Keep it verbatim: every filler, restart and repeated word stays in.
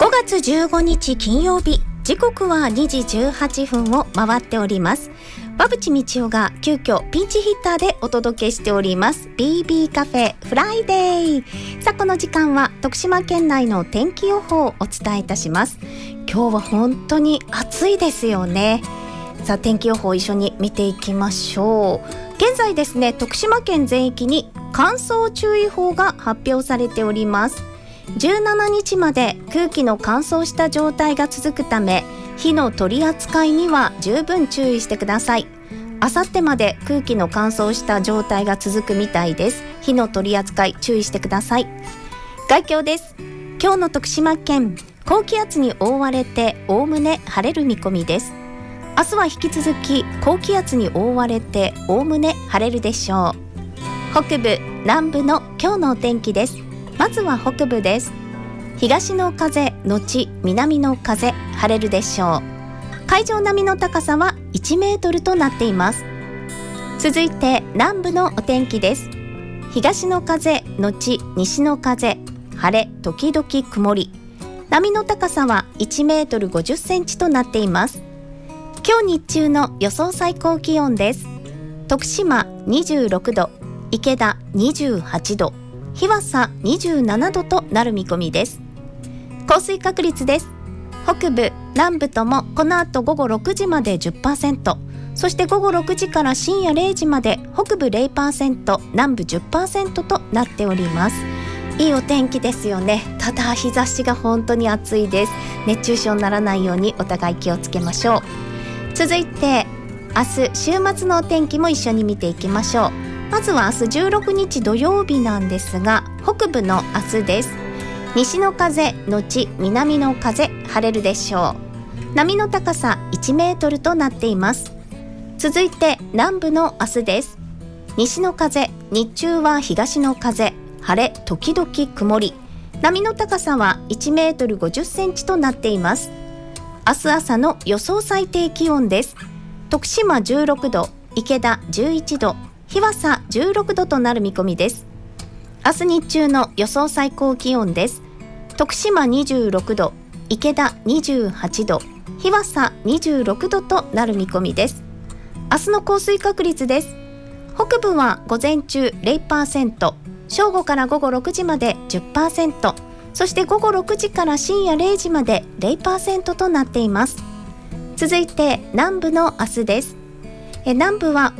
ごがつじゅうごにち金曜日、時刻はにじじゅうはっぷんを回っております。馬淵道夫が急遽ピンチヒッターでお届けしております ビービー カフェフライデー。さあ、この時間は徳島県内の天気予報をお伝えいたします。今日は本当に暑いですよね。さあ、天気予報を一緒に見ていきましょう。現在ですね、徳島県全域に乾燥注意報が発表されております。じゅうしちにちまで空気の乾燥した状態が続くため、火の取り扱いには十分注意してください。あさってまで空気の乾燥した状態が続くみたいです。火の取り扱い注意してください。概況です。今日の徳島県、高気圧に覆われておおむね晴れる見込みです。明日は引き続き高気圧に覆われておおむね晴れるでしょう。北部南部の今日のお天気です。まずは北部です。東の風のち南の風、晴れるでしょう。海上並みの高さはいちメートルとなっています。続いて南部のお天気です。東の風のち西の風、晴れ時々曇り、波の高さはいちメートルごじゅっセンチとなっています。今日日中の予想最高気温です。徳島にじゅうろくど、池田にじゅうはちど、日和佐にじゅうななどとなる見込みです。降水確率です。北部南部ともこの後午後ろくじまで じゅっパーセント、 そして午後ろくじから深夜れいじまで北部 ゼロパーセント、 南部 じゅっパーセント となっております。いいお天気ですよね。ただ日差しが本当に暑いです。熱中症にならないようにお互い気をつけましょう。続いて明日週末のお天気も一緒に見ていきましょう。まずは明日じゅうろくにち土曜日なんですが、北部の明日です。西の風のち南の風、晴れるでしょう。波の高さいちメートルとなっています。続いて南部の明日です。西の風、日中は東の風、晴れ時々曇り、波の高さはいちメートルごじゅっセンチとなっています。明日朝の予想最低気温です。徳島じゅうろくど、池田じゅういちど、日和佐じゅうろくどとなる見込みです。明日日中の予想最高気温です。徳島にじゅうろくど、池田にじゅうはちど、日和佐にじゅうろくどとなる見込みです。明日の降水確率です。北部は午前中 ゼロパーセント、 正午から午後ろくじまで じゅっパーセント、 そして午後ろくじから深夜れいじまで ゼロパーセント となっています。続いて南部の明日です。え南部は